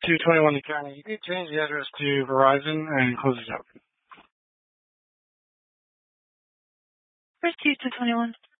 221 County. You need to change the address to Verizon and close it out. Where's 221?